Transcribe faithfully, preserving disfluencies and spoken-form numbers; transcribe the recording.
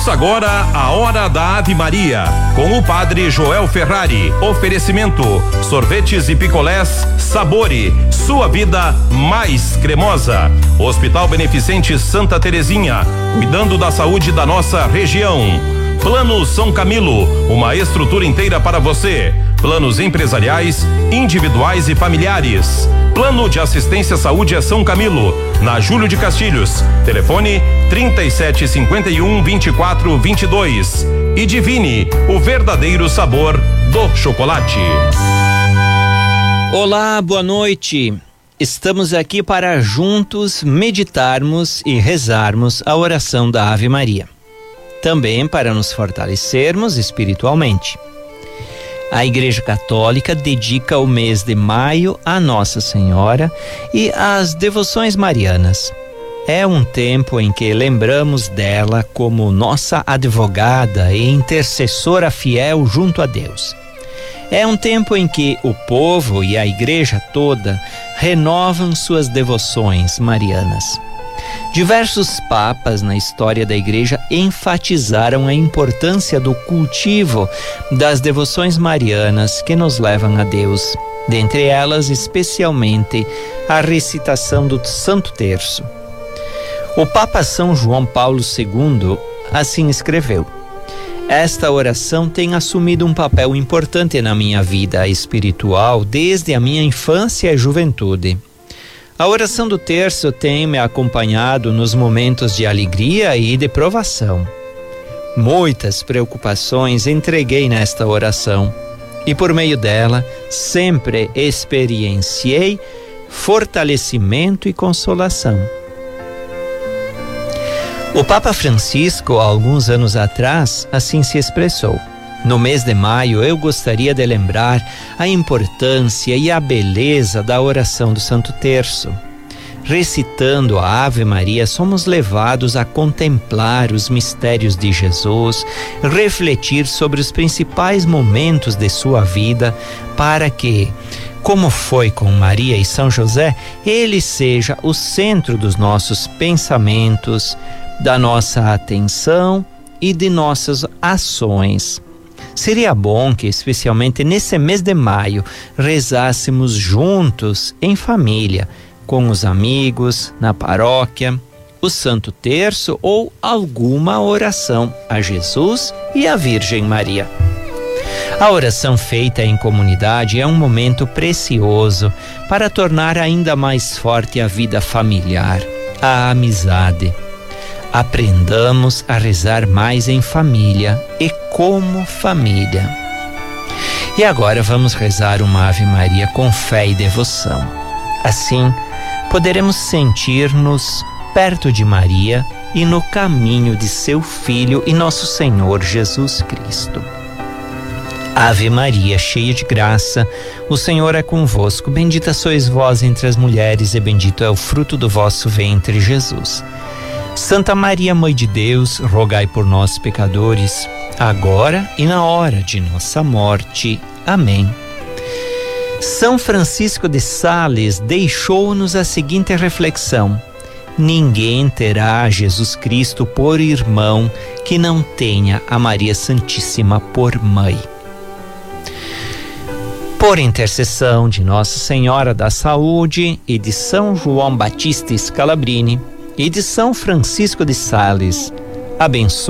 Agora a Hora da Ave Maria, com o Padre Joel Ferrari. Oferecimento: sorvetes e picolés Sabore, sua vida mais cremosa. Hospital Beneficente Santa Terezinha, cuidando da saúde da nossa região. Plano São Camilo, uma estrutura inteira para você. Planos empresariais, individuais e familiares. Plano de Assistência à Saúde é São Camilo, na Júlio de Castilhos. Telefone trinta e sete cinquenta e um, vinte e quatro, vinte e dois. E Divine, o verdadeiro sabor do chocolate. Olá, boa noite. Estamos aqui para juntos meditarmos e rezarmos a oração da Ave Maria. Também para nos fortalecermos espiritualmente. A Igreja Católica dedica o mês de maio a Nossa Senhora e às devoções marianas. É um tempo em que lembramos dela como nossa advogada e intercessora fiel junto a Deus. É um tempo em que o povo e a Igreja toda renovam suas devoções marianas. Diversos papas na história da Igreja enfatizaram a importância do cultivo das devoções marianas que nos levam a Deus, dentre elas especialmente a recitação do Santo Terço. O Papa São João Paulo segundo assim escreveu: esta oração tem assumido um papel importante na minha vida espiritual desde a minha infância e juventude. A oração do terço tem me acompanhado nos momentos de alegria e de provação. Muitas preocupações entreguei nesta oração e por meio dela sempre experienciei fortalecimento e consolação. O Papa Francisco, há alguns anos atrás, assim se expressou: no mês de maio eu gostaria de lembrar a importância e a beleza da oração do Santo Terço. Recitando a Ave Maria, somos levados a contemplar os mistérios de Jesus, refletir sobre os principais momentos de sua vida, para que, como foi com Maria e São José, ele seja o centro dos nossos pensamentos, da nossa atenção e de nossas ações. Seria bom que, especialmente nesse mês de maio, rezássemos juntos, em família, com os amigos, na paróquia, o Santo Terço ou alguma oração a Jesus e à Virgem Maria. A oração feita em comunidade é um momento precioso para tornar ainda mais forte a vida familiar, a amizade. Aprendamos a rezar mais em família e como família. E agora vamos rezar uma Ave Maria com fé e devoção. Assim, poderemos sentir-nos perto de Maria e no caminho de seu Filho e nosso Senhor Jesus Cristo. Ave Maria, cheia de graça, o Senhor é convosco. Bendita sois vós entre as mulheres e bendito é o fruto do vosso ventre, Jesus. Santa Maria, Mãe de Deus, rogai por nós, pecadores, agora e na hora de nossa morte. Amém. São Francisco de Sales deixou-nos a seguinte reflexão: ninguém terá Jesus Cristo por irmão que não tenha a Maria Santíssima por mãe. Por intercessão de Nossa Senhora da Saúde e de São João Batista Scalabrini e de São Francisco de Sales, abençoe